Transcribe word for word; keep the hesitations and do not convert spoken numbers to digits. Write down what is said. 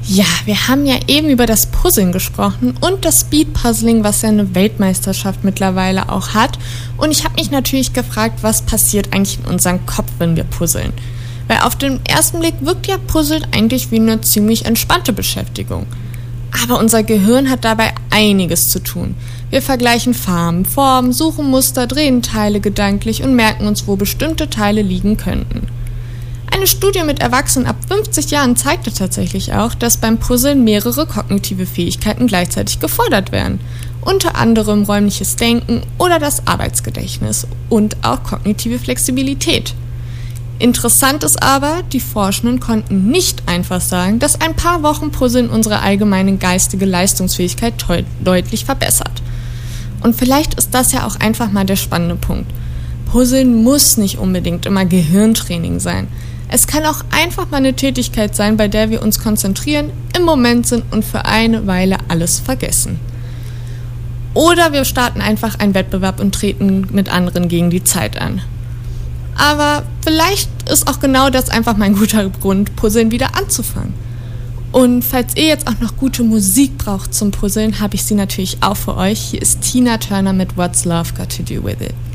Ja, wir haben ja eben über das Puzzeln gesprochen und das Speed-Puzzling, was ja eine Weltmeisterschaft mittlerweile auch hat. Und ich habe mich natürlich gefragt, was passiert eigentlich in unserem Kopf, wenn wir puzzeln? Weil auf den ersten Blick wirkt ja Puzzeln eigentlich wie eine ziemlich entspannte Beschäftigung. Aber unser Gehirn hat dabei einiges zu tun. Wir vergleichen Farben, Formen, suchen Muster, drehen Teile gedanklich und merken uns, wo bestimmte Teile liegen könnten. Eine Studie mit Erwachsenen ab fünfzig Jahren zeigte tatsächlich auch, dass beim Puzzeln mehrere kognitive Fähigkeiten gleichzeitig gefordert werden. Unter anderem räumliches Denken oder das Arbeitsgedächtnis und auch kognitive Flexibilität. Interessant ist aber, die Forschenden konnten nicht einfach sagen, dass ein paar Wochen Puzzeln unsere allgemeine geistige Leistungsfähigkeit te- deutlich verbessert. Und vielleicht ist das ja auch einfach mal der spannende Punkt. Puzzeln muss nicht unbedingt immer Gehirntraining sein. Es kann auch einfach mal eine Tätigkeit sein, bei der wir uns konzentrieren, im Moment sind und für eine Weile alles vergessen. Oder wir starten einfach einen Wettbewerb und treten mit anderen gegen die Zeit an. Aber vielleicht ist auch genau das einfach mein guter Grund, Puzzeln wieder anzufangen. Und falls ihr jetzt auch noch gute Musik braucht zum Puzzeln, habe ich sie natürlich auch für euch. Hier ist Tina Turner mit What's Love Got to Do With It.